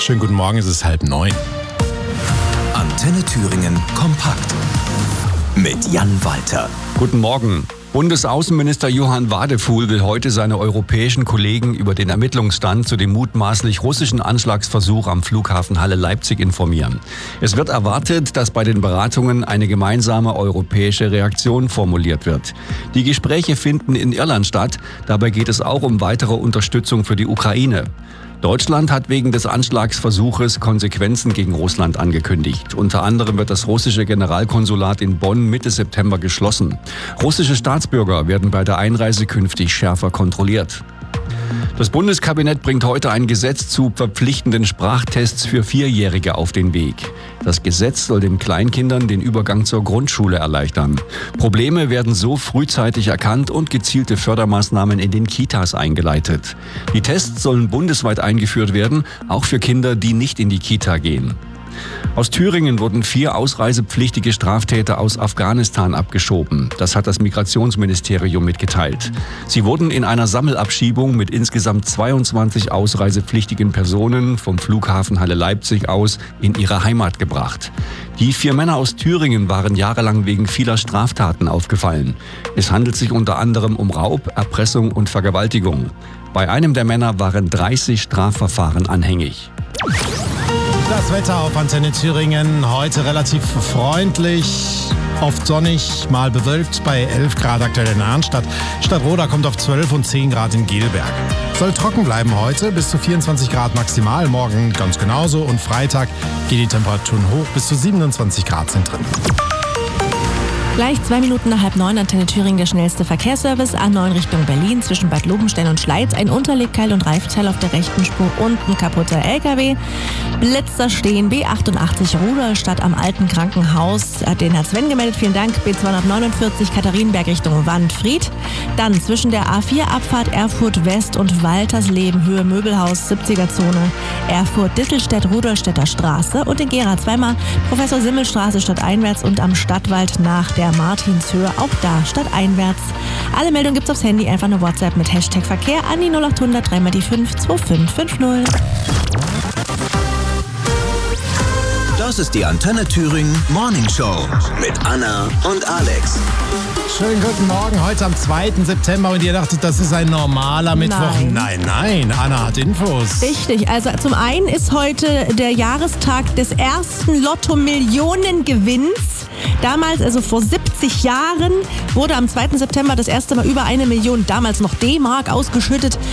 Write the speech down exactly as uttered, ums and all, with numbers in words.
Schönen guten Morgen, es ist halb neun. Antenne Thüringen kompakt mit Jan Walter. Guten Morgen. Bundesaußenminister Johann Wadefuhl will heute seine europäischen Kollegen über den Ermittlungsstand zu dem mutmaßlich russischen Anschlagsversuch am Flughafen Halle-Leipzig informieren. Es wird erwartet, dass bei den Beratungen eine gemeinsame europäische Reaktion formuliert wird. Die Gespräche finden in Irland statt. Dabei geht es auch um weitere Unterstützung für die Ukraine. Deutschland hat wegen des Anschlagsversuches Konsequenzen gegen Russland angekündigt. Unter anderem wird das russische Generalkonsulat in Bonn Mitte September geschlossen. Russische Staatsbürger werden bei der Einreise künftig schärfer kontrolliert. Das Bundeskabinett bringt heute ein Gesetz zu verpflichtenden Sprachtests für Vierjährige auf den Weg. Das Gesetz soll den Kleinkindern den Übergang zur Grundschule erleichtern. Probleme werden so frühzeitig erkannt und gezielte Fördermaßnahmen in den Kitas eingeleitet. Die Tests sollen bundesweit eingeführt werden, auch für Kinder, die nicht in die Kita gehen. Aus Thüringen wurden vier ausreisepflichtige Straftäter aus Afghanistan abgeschoben. Das hat das Migrationsministerium mitgeteilt. Sie wurden in einer Sammelabschiebung mit insgesamt zweiundzwanzig ausreisepflichtigen Personen vom Flughafen Halle-Leipzig aus in ihre Heimat gebracht. Die vier Männer aus Thüringen waren jahrelang wegen vieler Straftaten aufgefallen. Es handelt sich unter anderem um Raub, Erpressung und Vergewaltigung. Bei einem der Männer waren dreißig Strafverfahren anhängig. Das Wetter auf Antenne Thüringen heute relativ freundlich, oft sonnig, mal bewölkt bei elf Grad aktuell in Arnstadt. Stadtroda kommt auf zwölf und zehn Grad in Gelberg. Soll trocken bleiben heute, bis zu vierundzwanzig Grad maximal, morgen ganz genauso und Freitag geht die Temperaturen hoch, bis zu siebenundzwanzig Grad sind drin. Gleich zwei Minuten nach halb neun, Antenne Thüringen, der schnellste Verkehrsservice. A neun Richtung Berlin, zwischen Bad Lobenstein und Schleiz. Ein Unterlegkeil und Reifteil auf der rechten Spur und ein kaputter L K W. Blitzer stehen. B achtundachtzig Rudolstadt am alten Krankenhaus. Hat den Herr Sven gemeldet, vielen Dank. B zweihundertneunundvierzig Katharinenberg Richtung Wandfried. Dann zwischen der A vier Abfahrt Erfurt West und Waltersleben, Höhe Möbelhaus, siebziger Zone. Erfurt Dittelstedt, Rudolstädter Straße. Und in Gera zweimal Professor Simmel Straße stadteinwärts und am Stadtwald nach der Martinshöhe, auch da stadteinwärts. Alle Meldungen gibt's aufs Handy, einfach eine WhatsApp mit Hashtag Verkehr an die null acht hundert drei mal die fünf zwei fünf fünf null. Das ist die Antenne Thüringen Morning Show mit Anna und Alex. Schönen guten Morgen, heute am zweiten September und ihr dachtet, das ist ein normaler Mittwoch. Nein. Nein, nein, Anna hat Infos. Richtig, also zum einen ist heute der Jahrestag des ersten Lotto-Millionen-Gewinns. Damals, also vor siebzig Jahren, wurde am zweiten September das erste Mal über eine Million, damals noch D-Mark, ausgeschüttet.